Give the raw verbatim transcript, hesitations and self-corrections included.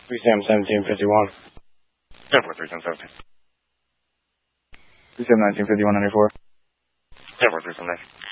three seven seventeen fifty-one. ten four three seven seventeen. three seven nineteen fifty-one ninety-four. ten four three seven nine.